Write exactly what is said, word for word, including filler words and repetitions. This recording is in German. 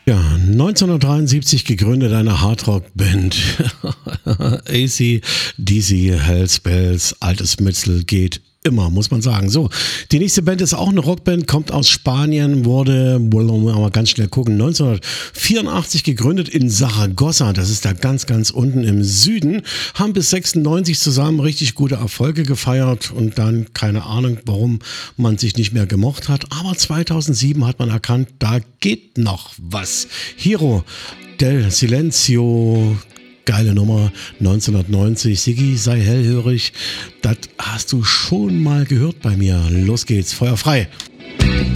Ja, neunzehnhundertdreiundsiebzig gegründet eine Hardrock-Band. A C D C, Hells Bells, altes Metzel geht immer, muss man sagen. So, die nächste Band ist auch eine Rockband, kommt aus Spanien, wurde, wollen wir mal ganz schnell gucken, neunzehnhundertvierundachtzig gegründet in Saragossa, das ist da ganz, ganz unten im Süden, haben bis sechsundneunzig zusammen richtig gute Erfolge gefeiert und dann keine Ahnung, warum man sich nicht mehr gemocht hat, aber zweitausendsieben hat man erkannt, da geht noch was. Hero del Silencio, geile Nummer, neunzehnhundertneunzig. Siggi, sei hellhörig. Das hast du schon mal gehört bei mir. Los geht's, Feuer frei.